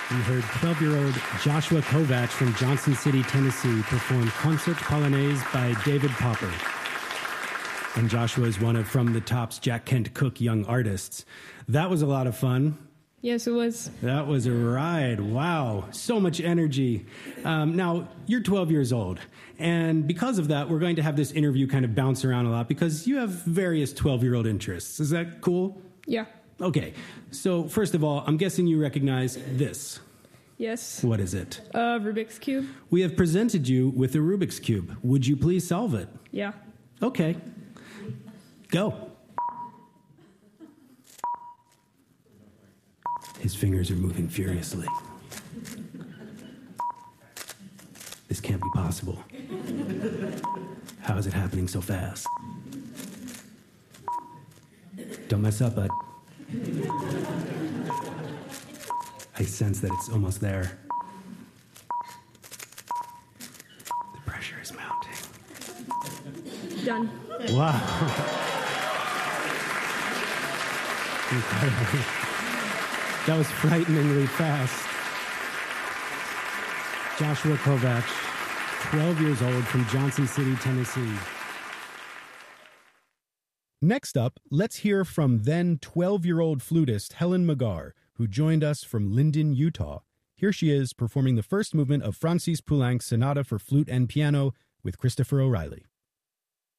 We heard 12-year-old Joshua Kovacs from Johnson City, Tennessee, perform Concert Polonaise by David Popper. And Joshua is one of From the Top's Jack Kent Cooke Young Artists. That was a lot of fun. Yes, it was. That was a ride. Wow. So much energy. Now, you're 12 years old. And because of that, we're going to have this interview kind of bounce around a lot because you have various 12-year-old interests. Is that cool? Yeah. Okay. So, first of all, I'm guessing you recognize this. Yes. What is it? Rubik's Cube. We have presented you with a Rubik's Cube. Would you please solve it? Yeah. Okay. Go. His fingers are moving furiously. This can't be possible. How is it happening so fast? Don't mess up, bud. I sense that it's almost there. The pressure is mounting. Done. Wow. Incredible. That was frighteningly fast. Joshua Kovacs, 12 years old, from Johnson City, Tennessee. Next up, let's hear from then 12-year-old flutist Helen Magar, who joined us from Linden, Utah. Here she is performing the first movement of Francis Poulenc's Sonata for Flute and Piano with Christopher O'Reilly.